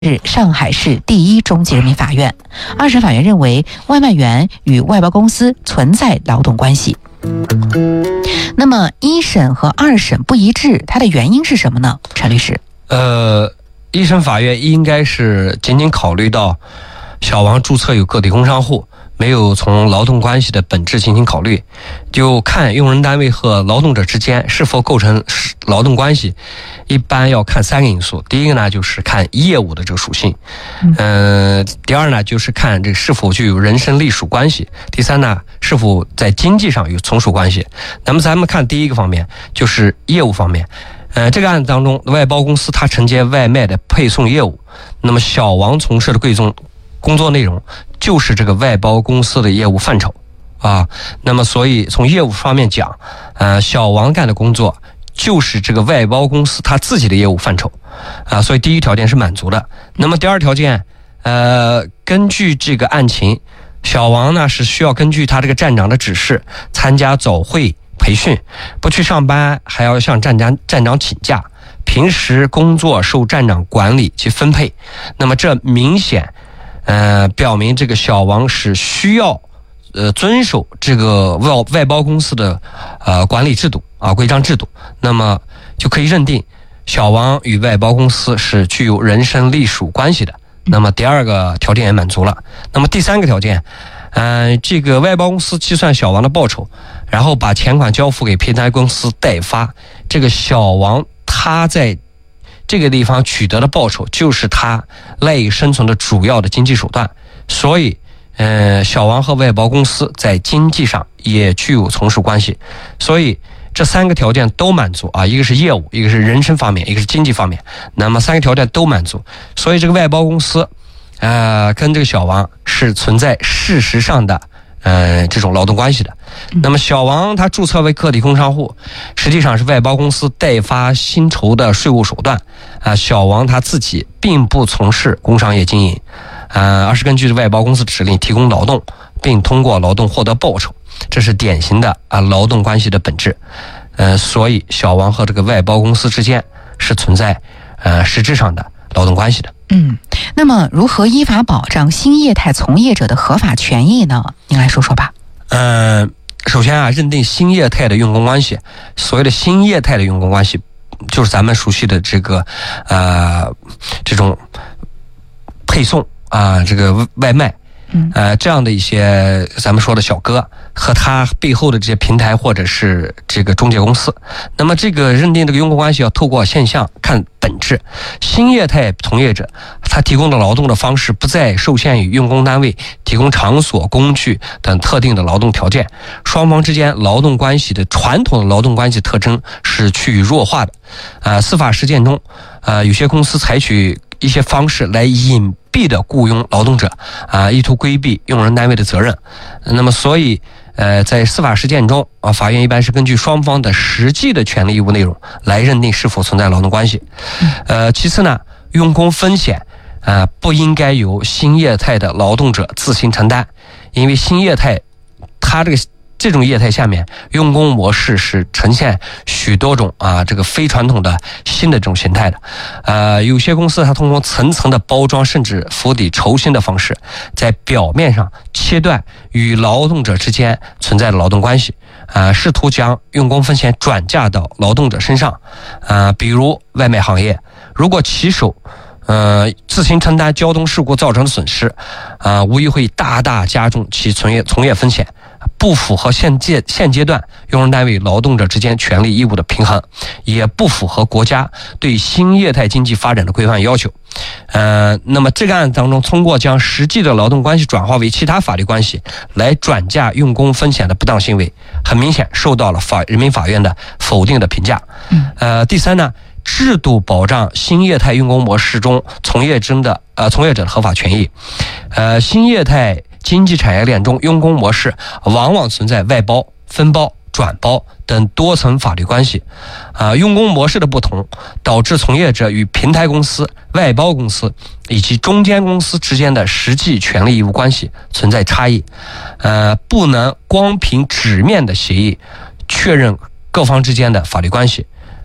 是上海市第一中级人民法院。二审法院认为，外卖员与外包公司存在劳动关系。那么一审和二审不一致，它的原因是什么呢？陈律师， 一审法院应该是仅仅考虑到小王注册有个体工商户，没有从劳动关系的本质进行考虑，就看用人单位和劳动者之间是否构成劳动关系。一般要看三个因素，第一个呢就是看业务的这个属性，第二呢就是看这个是否具有人身隶属关系，第三呢是否在经济上有从属关系。那么咱们看第一个方面，就是业务方面。这个案子当中，外包公司它承接外卖的配送业务，那么小王从事的工作内容就是这个外包公司的业务范畴啊。那么所以从业务方面讲，小王干的工作就是这个外包公司他自己的业务范畴啊，所以第一条件是满足的。那么第二条件，根据这个案情，小王呢是需要根据他这个站长的指示参加早会培训，不去上班还要向站长请假，平时工作受站长管理及分配。那么这明显表明这个小王是需要遵守这个外包公司的管理制度啊规章制度，那么就可以认定小王与外包公司是具有人身隶属关系的。那么第二个条件也满足了。那么第三个条件，这个外包公司计算小王的报酬，然后把钱款交付给平台公司代发，这个小王他在这个地方取得的报酬就是他赖以生存的主要的经济手段，所以小王和外包公司在经济上也具有从属关系。所以这三个条件都满足啊，一个是业务，一个是人身方面，一个是经济方面，那么三个条件都满足，所以这个外包公司跟这个小王是存在事实上的这种劳动关系的。那么小王他注册为个体工商户，实际上是外包公司代发薪酬的税务手段小王他自己并不从事工商业经营而是根据外包公司指令提供劳动，并通过劳动获得报酬，这是典型的劳动关系的本质。所以小王和这个外包公司之间是存在实质上的劳动关系的。 那么如何依法保障新业态从业者的合法权益呢？您来说说吧。 首先认定新业态的用工关系。所谓的新业态的用工关系，就是咱们熟悉的这个这种配送这个外卖这样的一些咱们说的小哥和他背后的这些平台或者是这个中介公司。那么这个认定这个用工关系要透过现象看本质。新业态从业者他提供的劳动的方式不再受限于用工单位提供场所、工具等特定的劳动条件，双方之间劳动关系的传统的劳动关系特征是趋于弱化的。司法实践中有些公司采取一些方式来隐蔽的雇佣劳动者意图规避用人单位的责任。那么所以在司法实践中法院一般是根据双方的实际的权利义务内容来认定是否存在劳动关系。其次呢，用工风险不应该由新业态的劳动者自行承担，因为新业态它这种业态下面用工模式是呈现许多种这个非传统的新的这种形态的。有些公司它通过层层的包装甚至釜底抽薪的方式，在表面上切断与劳动者之间存在的劳动关系，试图将用工风险转嫁到劳动者身上。比如外卖行业，如果骑手自行承担交通事故造成的损失无疑会大大加重其从业风险，不符合现阶段用人单位劳动者之间权利义务的平衡，也不符合国家对新业态经济发展的规范要求。那么这个案子当中，通过将实际的劳动关系转化为其他法律关系来转嫁用工风险的不当行为，很明显受到了人民法院的否定的评价。第三呢，制度保障新业态用工模式中从业者的合法权益。新业态经济产业链中，用工模式往往存在外包、分包、转包等多层法律关系。用工模式的不同，导致从业者与平台公司、外包公司以及中间公司之间的实际权利义务关系存在差异。不能光凭纸面的协议确认各方之间的法律关系。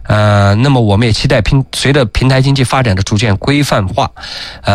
那么我们也期待随着平台经济发展的逐渐规范化，